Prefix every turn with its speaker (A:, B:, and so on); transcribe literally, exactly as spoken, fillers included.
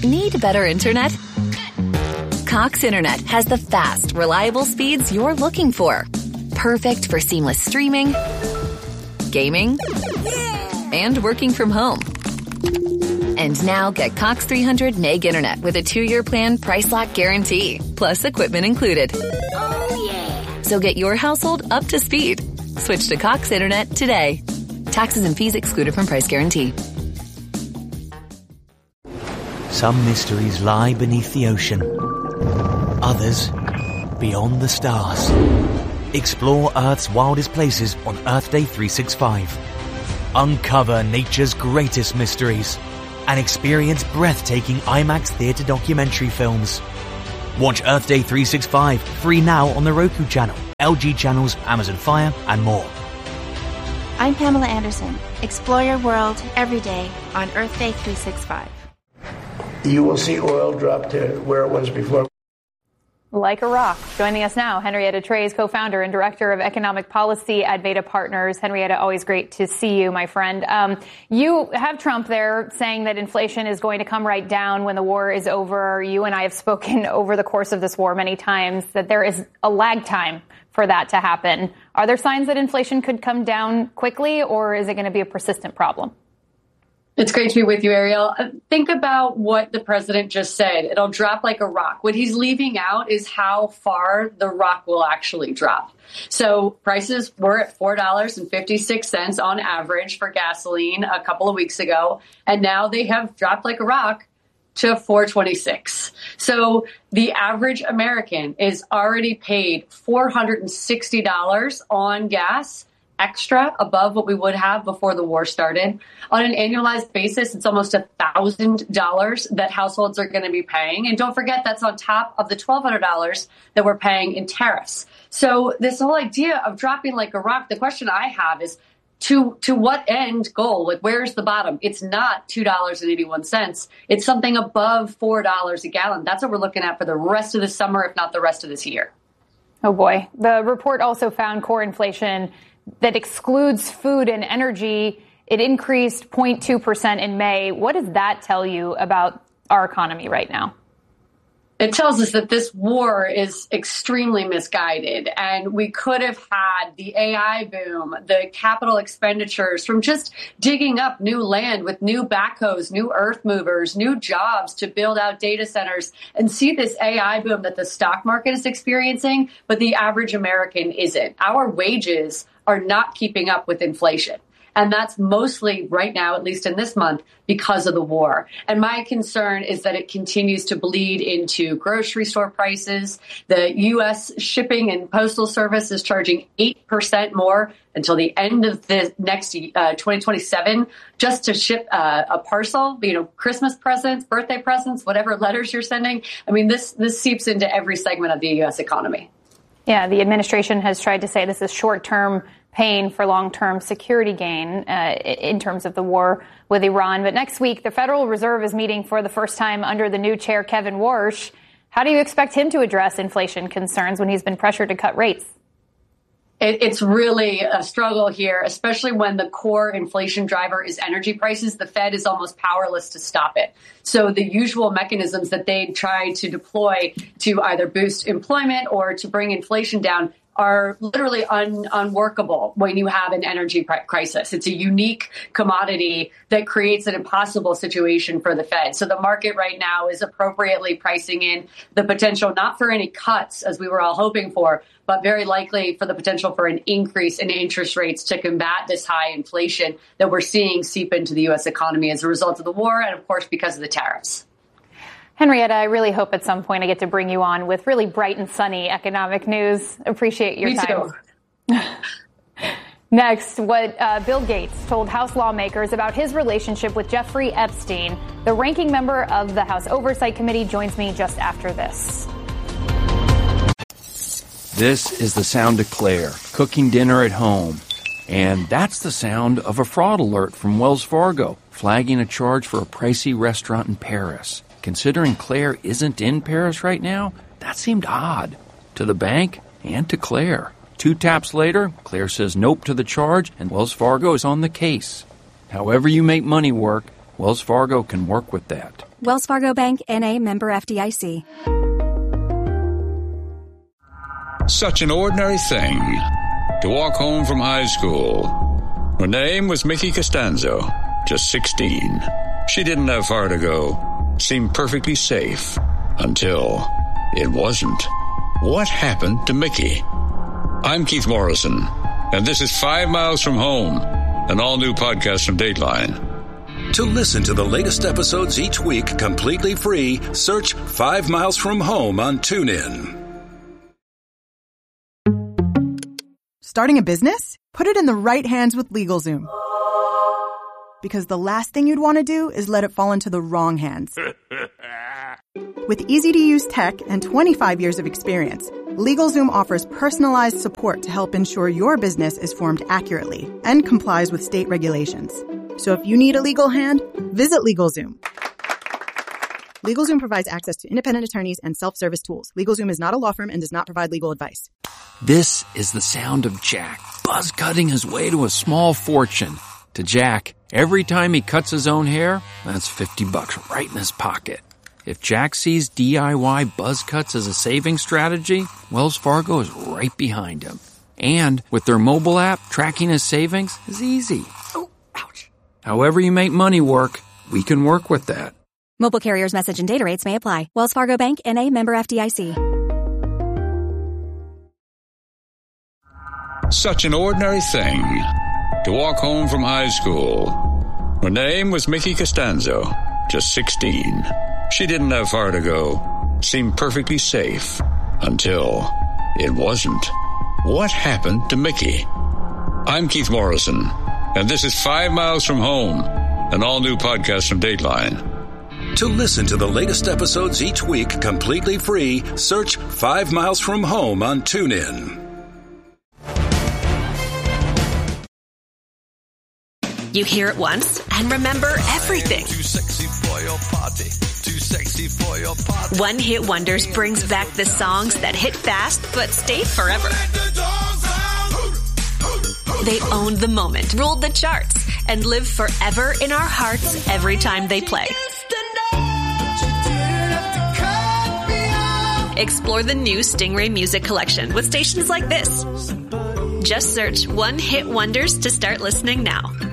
A: Need better internet? Cox Internet has the fast, reliable speeds you're looking for. Perfect for seamless streaming, gaming, and working from home. And now get Cox three hundred meg internet with a two-year plan price lock guarantee, plus equipment included.
B: Oh, yeah.
A: So get your household up to speed. Switch to Cox Internet today. Taxes and fees excluded from price guarantee.
C: Some mysteries lie beneath the ocean. Others beyond the stars. Explore Earth's wildest places on Earth Day three sixty-five. Uncover nature's greatest mysteries and experience breathtaking IMAX theater documentary films. Watch Earth Day three sixty-five free now on the Roku channel, L G channels, Amazon Fire, and more.
D: I'm Pamela Anderson. Explore your world every day on Earth Day three sixty-five.
E: You will see oil drop to where it was before.
F: Like a rock. Joining us now, Henrietta Treyz, co-founder and director of economic policy at Veda Partners. Henrietta, always great to see you, my friend. Um, you have Trump there saying that inflation is going to come right down when the war is over. You and I have spoken over the course of this war many times that there is a lag time for that to happen. Are there signs that inflation could come down quickly, or is it going to be a persistent problem?
G: It's great to be with you, Ariel. Think about what the president just said. It'll drop like a rock. What he's leaving out is how far the rock will actually drop. So prices were at four dollars and fifty-six cents on average for gasoline a couple of weeks ago, and now they have dropped like a rock to four twenty-six. So the average American is already paid four hundred sixty dollars on gas extra above what we would have before the war started. On an annualized basis, it's almost one thousand dollars that households are going to be paying. And don't forget, that's on top of the twelve hundred dollars that we're paying in tariffs. So this whole idea of dropping like a rock, the question I have is, to to what end goal? Like, where's the bottom? It's not two dollars and eighty-one cents. It's something above four dollars a gallon. That's what we're looking at for the rest of the summer, if not the rest of this year.
F: Oh, boy. The report also found core inflation that excludes food and energy. It increased zero point two percent in May. What does that tell you about our economy right now?
G: It tells us that this war is extremely misguided, and we could have had the A I boom, the capital expenditures from just digging up new land with new backhoes, new earth movers, new jobs to build out data centers, and see this A I boom that the stock market is experiencing, but the average American isn't. Our wages are not keeping up with inflation. And that's mostly right now, at least in this month, because of the war. And my concern is that it continues to bleed into grocery store prices. The U S Shipping and Postal Service is charging eight percent more until the end of the next uh, twenty twenty-seven just to ship uh, a parcel, you know, Christmas presents, birthday presents, whatever letters you're sending. I mean, this this seeps into every segment of the U S economy.
F: Yeah, the administration has tried to say this is short-term pain for long-term security gain uh, in terms of the war with Iran. But next week, the Federal Reserve is meeting for the first time under the new chair, Kevin Warsh. How do you expect him to address inflation concerns when he's been pressured to cut rates?
G: It, it's really a struggle here, especially when the core inflation driver is energy prices. The Fed is almost powerless to stop it. So the usual mechanisms that they try to deploy to either boost employment or to bring inflation down are literally un, unworkable when you have an energy crisis. It's a unique commodity that creates an impossible situation for the Fed. So the market right now is appropriately pricing in the potential, not for any cuts, as we were all hoping for, but very likely for the potential for an increase in interest rates to combat this high inflation that we're seeing seep into the U S economy as a result of the war and, of course, because of the tariffs.
F: Henrietta, I really hope at some point I get to bring you on with really bright and sunny economic news. Appreciate your
G: Me
F: time.
G: Too.
F: Next, what uh, Bill Gates told House lawmakers about his relationship with Jeffrey Epstein. The ranking member of the House Oversight Committee joins me just after this.
H: This is the sound of Claire, cooking dinner at home. And that's the sound of a fraud alert from Wells Fargo, flagging a charge for a pricey restaurant in Paris. Considering Claire isn't in Paris right now, that seemed odd to the bank and to Claire. Two taps later, Claire says nope to the charge, and Wells Fargo is on the case. However you make money work, Wells Fargo can work with that.
I: Wells Fargo Bank, N A, member F D I C.
J: Such an ordinary thing to walk home from high school. Her name was Mickey Costanzo, just sixteen. She didn't have far to go, seemed perfectly safe, until it wasn't. What happened to Mickey? I'm Keith Morrison, and this is Five Miles from Home, an all-new podcast from Dateline.
K: To listen to the latest episodes each week completely free, search Five Miles from Home on TuneIn.
L: Starting a business? Put it in the right hands with LegalZoom. Because the last thing you'd want to do is let it fall into the wrong hands. With easy-to-use tech and twenty-five years of experience, LegalZoom offers personalized support to help ensure your business is formed accurately and complies with state regulations. So if you need a legal hand, visit LegalZoom. LegalZoom provides access to independent attorneys and self-service tools. LegalZoom is not a law firm and does not provide legal advice.
H: This is the sound of Jack, buzz cutting his way to a small fortune. To Jack, every time he cuts his own hair, that's fifty bucks right in his pocket. If Jack sees D I Y buzz cuts as a saving strategy, Wells Fargo is right behind him. And with their mobile app, tracking his savings is easy. Oh, ouch. However you make money work, we can work with that.
I: Mobile carriers' message and data rates may apply. Wells Fargo Bank, N A, member F D I C.
J: Such an ordinary thing to walk home from high school. Her name was Mickey Costanzo, just sixteen. She didn't have far to go, seemed perfectly safe, until it wasn't. What happened to Mickey? I'm Keith Morrison, and this is Five Miles from Home, an all-new podcast from Dateline.
K: To listen to the latest episodes each week completely free, search Five Miles from Home on TuneIn.
M: You hear it once and remember everything.
N: Too sexy for your party. Too sexy for your party.
M: One Hit Wonders brings back the songs that hit fast but stayed forever. They owned the moment, ruled the charts, and live forever in our hearts every time they play. Explore the new Stingray Music Collection with stations like this. Just search One Hit Wonders to start listening now.